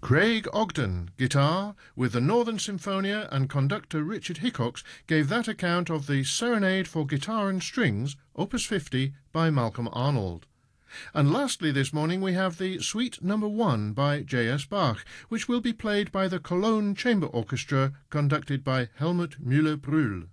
Craig Ogden, guitar, with the Northern Symphonia, and conductor Richard Hickox gave that account of the Serenade for Guitar and Strings, Opus 50, by Malcolm Arnold. And lastly this morning we have the Suite No. 1 by J.S. Bach, which will be played by the Cologne Chamber Orchestra, conducted by Helmut Müller-Brühl.